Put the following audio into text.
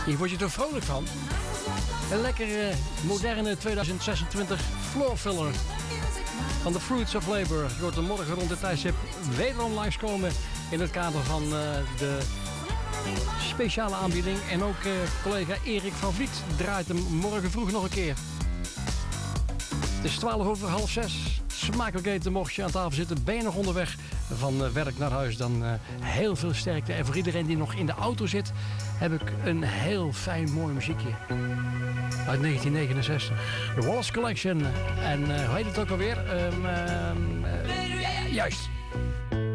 Hier word je er vrolijk van. Een lekkere, moderne 2026 floor filler van The Fruits of Labour. Je wordt er morgen rond het tijdstip wederom langskomen in het kader van de speciale aanbieding. En ook collega Erik van Vliet draait hem morgen vroeg nog een keer. Het is 5:12. Smakelijk eten, mocht je aan tafel zitten. Ben je nog onderweg van werk naar huis, dan heel veel sterkte. En voor iedereen die nog in de auto zit, heb ik een heel fijn mooi muziekje. Uit 1969. The Wallace Collection. En hoe heet het ook alweer? Juist.